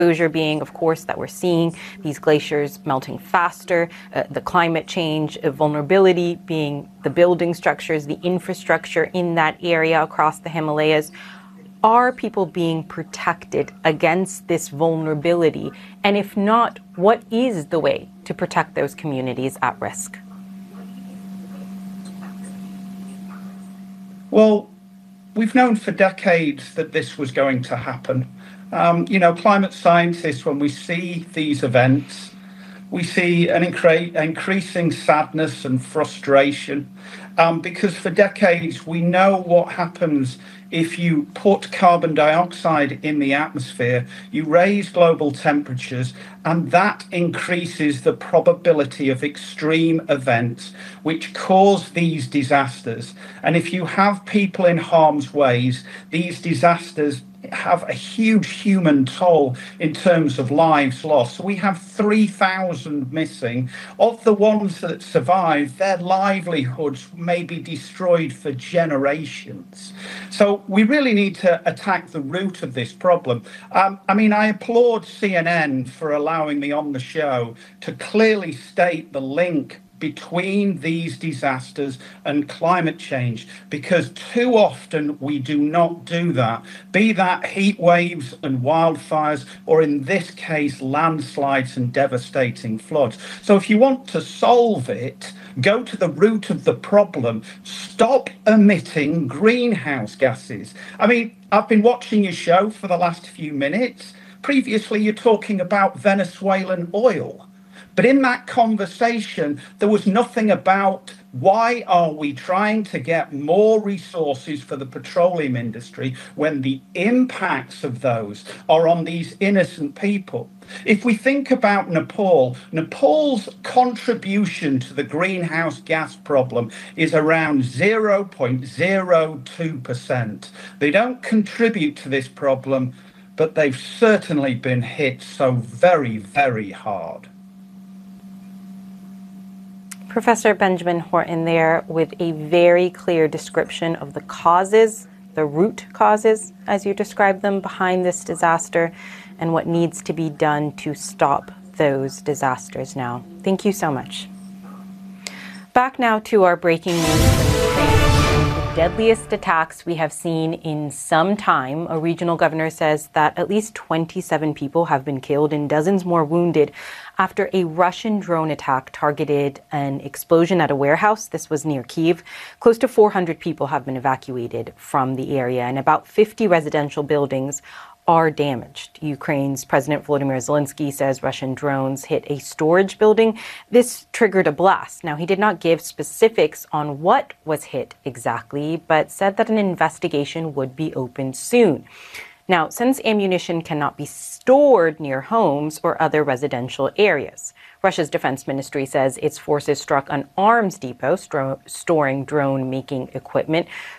exposure being, of course, that we're seeing these glaciers melting faster, the climate change, vulnerability being the building structures, the infrastructure in that area across the Himalayas. Are people being protected against this vulnerability? And if not, what is the way to protect those communities at risk? Well, we've known for decades that this was going to happen. Climate scientists, when we see these events, we see an increasing sadness and frustration because for decades we know what happens if you put carbon dioxide in the atmosphere, you raise global temperatures, and that increases the probability of extreme events which cause these disasters. And if you have people in harm's way, these disasters have a huge human toll in terms of lives lost. So we have 3,000 missing. Of the ones that survive, their livelihoods may be destroyed for generations. So we really need to attack the root of this problem. I applaud CNN for allowing me on the show to clearly state the link between these disasters and climate change, because too often we do not do that, be that heat waves and wildfires, or in this case, landslides and devastating floods. So if you want to solve it, go to the root of the problem, stop emitting greenhouse gases. I've been watching your show for the last few minutes. Previously, you're talking about Venezuelan oil. But in that conversation, there was nothing about why are we trying to get more resources for the petroleum industry when the impacts of those are on these innocent people. If we think about Nepal's contribution to the greenhouse gas problem is around 0.02%. They don't contribute to this problem, but they've certainly been hit so very, very hard. Professor Benjamin Horton there with a very clear description of the causes, the root causes, as you describe them, behind this disaster, and what needs to be done to stop those disasters now. Thank you so much. Back now to our breaking news. The deadliest attacks we have seen in some time. A regional governor says that at least 27 people have been killed and dozens more wounded after a Russian drone attack targeted an explosion at a warehouse. This was near Kyiv. Close to 400 people have been evacuated from the area, and about 50 residential buildings are damaged. Ukraine's President Volodymyr Zelensky says Russian drones hit a storage building. This triggered a blast. Now, he did not give specifics on what was hit exactly, but said that an investigation would be opened soon. Now, since ammunition cannot be stored near homes or other residential areas, Russia's defense ministry says its forces struck an arms depot storing drone-making equipment.